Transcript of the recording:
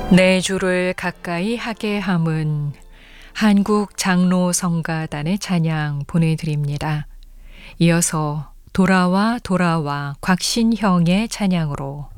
내 주를 가까이 하게 함은 한국 장로성가단의 찬양 보내드립니다. 이어서 돌아와 돌아와 곽신형의 찬양으로